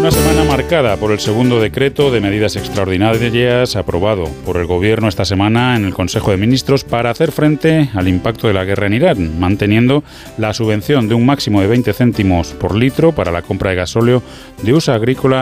Una semana marcada por el segundo decreto de medidas extraordinarias aprobado por el Gobierno esta semana en el Consejo de Ministros para hacer frente al impacto de la guerra en Irán, manteniendo la subvención de un máximo de 20 céntimos por litro para la compra de gasóleo de uso agrícola